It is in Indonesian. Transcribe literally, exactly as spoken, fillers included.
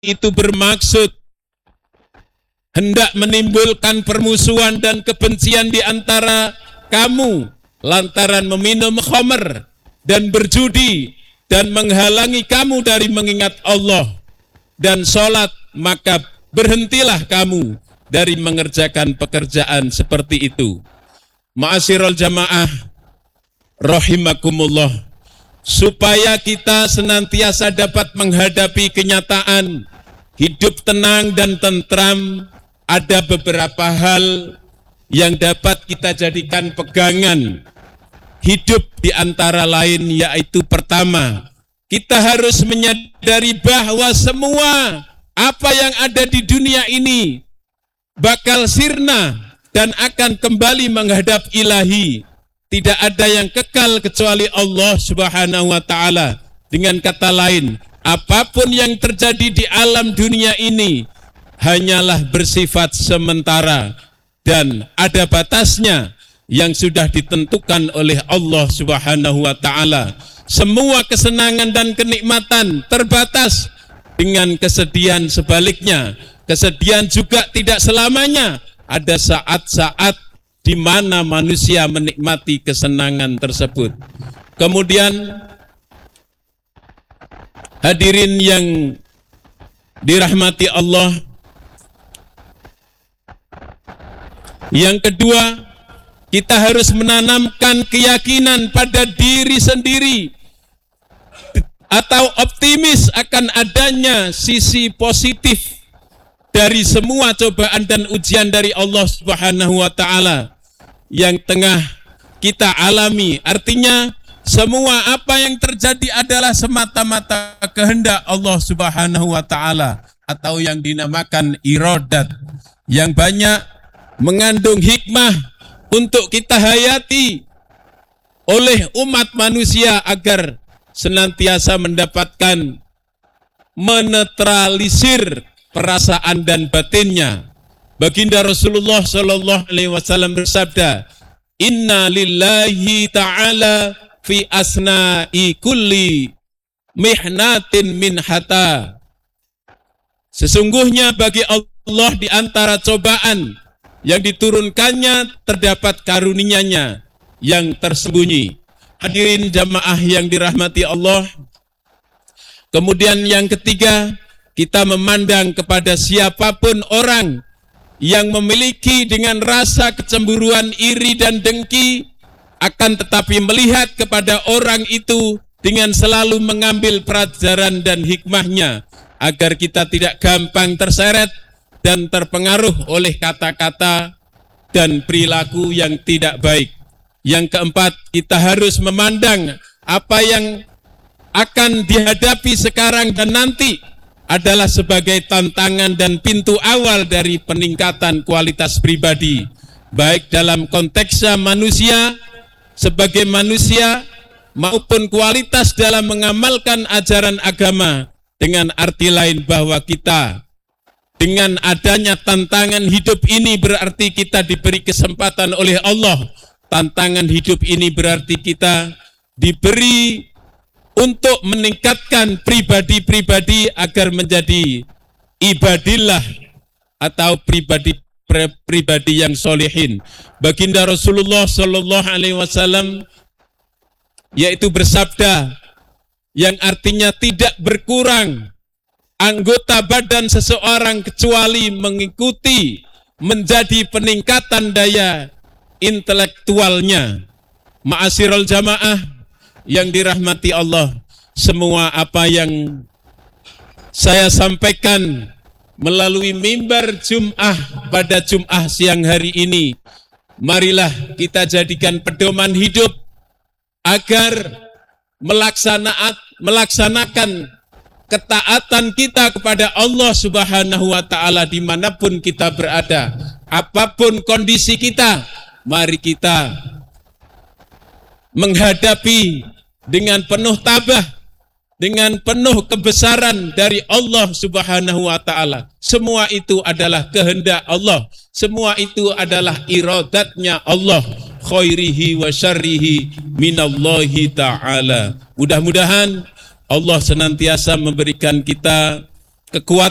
itu bermaksud hendak menimbulkan permusuhan dan kebencian di antara kamu lantaran meminum khamr dan berjudi dan menghalangi kamu dari mengingat Allah dan sholat, maka berhentilah kamu dari mengerjakan pekerjaan seperti itu. Ma'asyiral jamaah rahimakumullah, supaya kita senantiasa dapat menghadapi kenyataan hidup tenang dan tentram, ada beberapa hal yang dapat kita jadikan pegangan hidup, di antara lain yaitu pertama, kita harus menyadari bahwa semua apa yang ada di dunia ini bakal sirna dan akan kembali menghadap ilahi. Tidak ada yang kekal kecuali Allah Subhanahu wa ta'ala. Dengan kata lain, apapun yang terjadi di alam dunia ini hanyalah bersifat sementara dan ada batasnya yang sudah ditentukan oleh Allah Subhanahu wa ta'ala. Semua kesenangan dan kenikmatan terbatas, dengan kesedihan sebaliknya. Kesedihan juga tidak selamanya. Ada saat-saat di mana manusia menikmati kesenangan tersebut. Kemudian hadirin yang dirahmati Allah, yang kedua, kita harus menanamkan keyakinan pada diri sendiri atau optimis akan adanya sisi positif dari semua cobaan dan ujian dari Allah Subhanahu wa ta'ala yang tengah kita alami. Artinya semua apa yang terjadi adalah semata-mata kehendak Allah Subhanahu wa ta'ala, atau yang dinamakan iradat, yang banyak mengandung hikmah untuk kita hayati oleh umat manusia agar senantiasa mendapatkan menetralisir perasaan dan batinnya. Baginda Rasulullah Shallallahu Alaihi Wasallam bersabda, Inna lillahi ta'ala fi asna'i kulli mihnatin min hata. Sesungguhnya bagi Allah di antara cobaan yang diturunkannya terdapat karunia-Nya yang tersembunyi. Hadirin jamaah yang dirahmati Allah. Kemudian yang ketiga, kita memandang kepada siapapun orang yang memiliki dengan rasa kecemburuan, iri dan dengki, akan tetapi melihat kepada orang itu dengan selalu mengambil pelajaran dan hikmahnya, agar kita tidak gampang terseret dan terpengaruh oleh kata-kata dan perilaku yang tidak baik. Yang keempat, kita harus memandang apa yang akan dihadapi sekarang dan nanti adalah sebagai tantangan dan pintu awal dari peningkatan kualitas pribadi, baik dalam konteksnya manusia sebagai manusia maupun kualitas dalam mengamalkan ajaran agama. Dengan arti lain bahwa kita dengan adanya tantangan hidup ini berarti kita diberi kesempatan oleh Allah. Tantangan hidup ini berarti kita diberi untuk meningkatkan pribadi-pribadi agar menjadi ibadillah atau pribadi-pribadi yang solehin. Baginda Rasulullah Shallallahu Alaihi Wasallam yaitu bersabda, yang artinya tidak berkurang anggota badan seseorang kecuali mengikuti menjadi peningkatan daya intelektualnya. Ma'asyiral jamaah yang dirahmati Allah, semua apa yang saya sampaikan melalui mimbar Jum'ah pada Jum'ah siang hari ini, marilah kita jadikan pedoman hidup agar melaksanakan, melaksanakan ketaatan kita kepada Allah Subhanahu wa ta'ala dimanapun kita berada, apapun kondisi kita. Mari kita menghadapi dengan penuh tabah, dengan penuh kebesaran dari Allah Subhanahu wa ta'ala. Semua itu adalah kehendak Allah, semua itu adalah iradatnya Allah, khairihi wa syarrihi minallahi ta'ala. Mudah-mudahan Allah senantiasa memberikan kita kekuatan